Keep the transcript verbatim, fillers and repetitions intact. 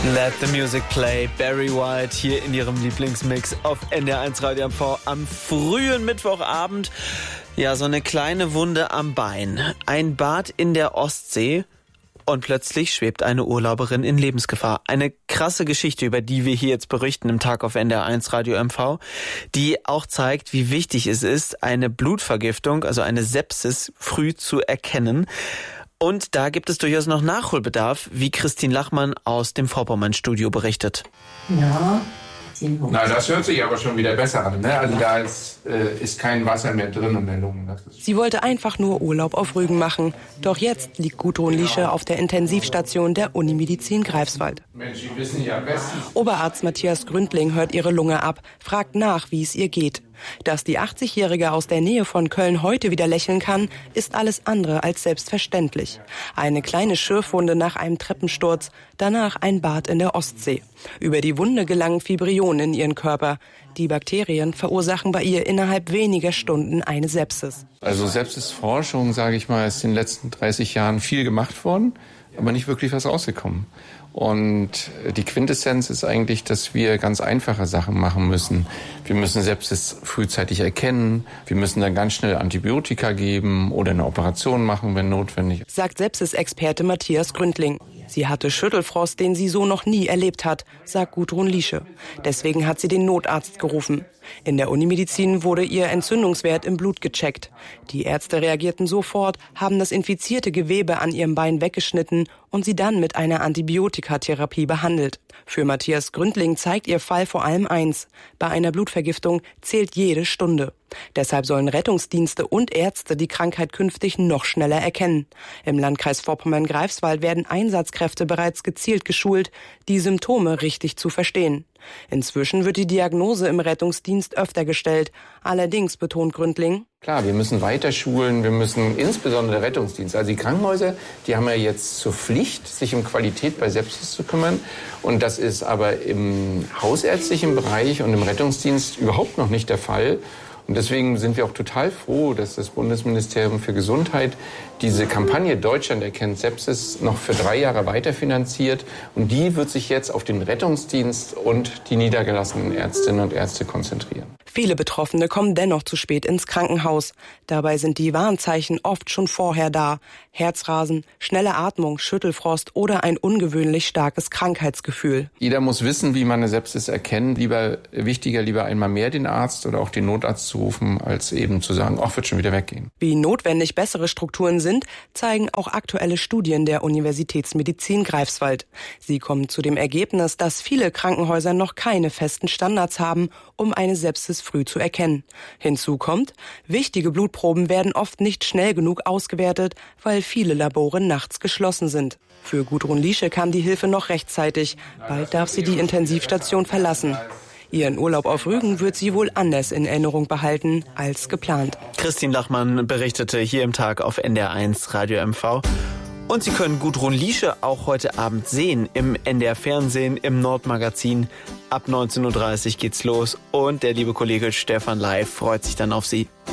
Let the music play. Barry White hier in ihrem Lieblingsmix auf N D R eins Radio M V am frühen Mittwochabend. Ja, so eine kleine Wunde am Bein. Ein Bad in der Ostsee und plötzlich schwebt eine Urlauberin in Lebensgefahr. Eine krasse Geschichte, über die wir hier jetzt berichten im Tag auf N D R eins Radio M V, die auch zeigt, wie wichtig es ist, eine Blutvergiftung, also eine Sepsis, früh zu erkennen. Und da gibt es durchaus noch Nachholbedarf, wie Christine Lachmann aus dem Vorpommern-Studio berichtet. Ja. Na, das hört sich aber schon wieder besser an, ne? Also da ist, äh, ist kein Wasser mehr drin in den Lungen. Das ist Sie wollte einfach nur Urlaub auf Rügen machen. Doch jetzt liegt Gudrun Liesche auf der Intensivstation der Unimedizin Greifswald. Mensch, Sie wissen ja bestens. Oberarzt Matthias Gründling hört ihre Lunge ab, fragt nach, wie es ihr geht. Dass die achtzigjährige aus der Nähe von Köln heute wieder lächeln kann, ist alles andere als selbstverständlich. Eine kleine Schürfwunde nach einem Treppensturz, danach ein Bad in der Ostsee. Über die Wunde gelangen Fibrionen in ihren Körper. Die Bakterien verursachen bei ihr innerhalb weniger Stunden eine Sepsis. Also Sepsisforschung, sage ich mal, ist in den letzten dreißig Jahren viel gemacht worden, aber nicht wirklich was rausgekommen. Und die Quintessenz ist eigentlich, dass wir ganz einfache Sachen machen müssen. Wir müssen Sepsis frühzeitig erkennen. Wir müssen dann ganz schnell Antibiotika geben oder eine Operation machen, wenn notwendig. Sagt Sepsis-Experte Matthias Gründling. Sie hatte Schüttelfrost, den sie so noch nie erlebt hat, sagt Gudrun Liesche. Deswegen hat sie den Notarzt gerufen. In der Unimedizin wurde ihr Entzündungswert im Blut gecheckt. Die Ärzte reagierten sofort, haben das infizierte Gewebe an ihrem Bein weggeschnitten und sie dann mit einer Antibiotikatherapie behandelt. Für Matthias Gründling zeigt ihr Fall vor allem eins: Bei einer Blutvergiftung zählt jede Stunde. Deshalb sollen Rettungsdienste und Ärzte die Krankheit künftig noch schneller erkennen. Im Landkreis Vorpommern-Greifswald werden Einsatzkräfte bereits gezielt geschult, die Symptome richtig zu verstehen. Inzwischen wird die Diagnose im Rettungsdienst öfter gestellt. Allerdings, betont Gründling, Klar, wir müssen weiter schulen, wir müssen insbesondere der Rettungsdienst, also die Krankenhäuser, die haben ja jetzt zur Pflicht, sich um Qualität bei Sepsis zu kümmern. Und das ist aber im hausärztlichen Bereich und im Rettungsdienst überhaupt noch nicht der Fall. Und deswegen sind wir auch total froh, dass das Bundesministerium für Gesundheit diese Kampagne Deutschland erkennt Sepsis noch für drei Jahre weiterfinanziert. Und die wird sich jetzt auf den Rettungsdienst und die niedergelassenen Ärztinnen und Ärzte konzentrieren. Viele Betroffene kommen dennoch zu spät ins Krankenhaus. Dabei sind die Warnzeichen oft schon vorher da. Herzrasen, schnelle Atmung, Schüttelfrost oder ein ungewöhnlich starkes Krankheitsgefühl. Jeder muss wissen, wie man eine Sepsis erkennt. Lieber wichtiger, lieber einmal mehr den Arzt oder auch den Notarzt zu rufen, als eben zu sagen, ach, wird schon wieder weggehen. Wie notwendig bessere Strukturen sind, zeigen auch aktuelle Studien der Universitätsmedizin Greifswald. Sie kommen zu dem Ergebnis, dass viele Krankenhäuser noch keine festen Standards haben, um eine Sepsis früh zu erkennen. Hinzu kommt, wichtige Blutproben werden oft nicht schnell genug ausgewertet, weil viele Labore nachts geschlossen sind. Für Gudrun Liesche kam die Hilfe noch rechtzeitig. Bald darf sie die Intensivstation verlassen. Ihren Urlaub auf Rügen wird sie wohl anders in Erinnerung behalten als geplant. Christine Lachmann berichtete hier im Tag auf N D R eins Radio M V. Und Sie können Gudrun Liesche auch heute Abend sehen im N D R Fernsehen, im Nordmagazin. Ab neunzehn Uhr dreißig geht's los und der liebe Kollege Stefan Leif freut sich dann auf Sie.